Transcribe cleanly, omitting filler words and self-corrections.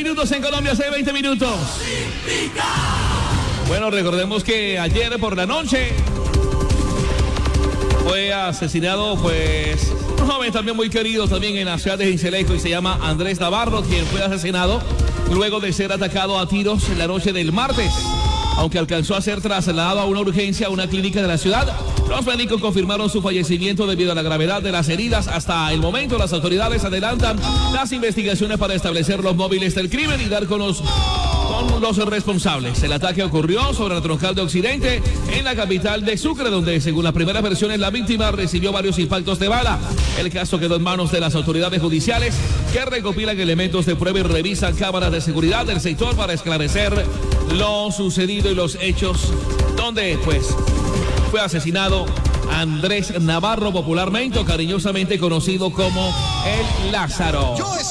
minutos en Colombia, hace 20 minutos. Bueno, recordemos que ayer por la noche fue asesinado, pues, un joven también muy querido también en la ciudad de Sincelejo y se llama Andrés Navarro, quien fue asesinado luego de ser atacado a tiros en la noche del martes. Aunque alcanzó a ser trasladado a una urgencia a una clínica de la ciudad, los médicos confirmaron su fallecimiento debido a la gravedad de las heridas. Hasta el momento, las autoridades adelantan las investigaciones para establecer los móviles del crimen y dar con los responsables. El ataque ocurrió sobre la troncal de Occidente en la capital de Sucre, donde, según las primeras versiones, la víctima recibió varios impactos de bala. El caso quedó en manos de las autoridades judiciales, que recopilan elementos de prueba y revisan cámaras de seguridad del sector para esclarecer lo sucedido y los hechos donde, pues, fue asesinado Andrés Navarro, popularmente o cariñosamente conocido como el Lázaro.